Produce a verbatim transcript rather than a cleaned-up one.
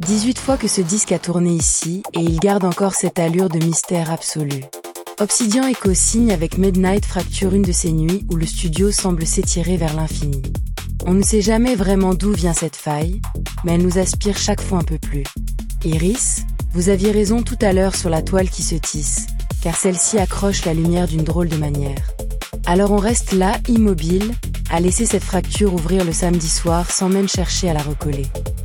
dix-huit fois que ce disque a tourné ici, et il garde encore cette allure de mystère absolu. Obsidian Echo signe avec Midnight fracture une de ces nuits où le studio semble s'étirer vers l'infini. On ne sait jamais vraiment d'où vient cette faille, mais elle nous aspire chaque fois un peu plus. Iris, vous aviez raison tout à l'heure sur la toile qui se tisse, car celle-ci accroche la lumière d'une drôle de manière. Alors on reste là, immobile, à laisser cette fracture ouvrir le samedi soir sans même chercher à la recoller.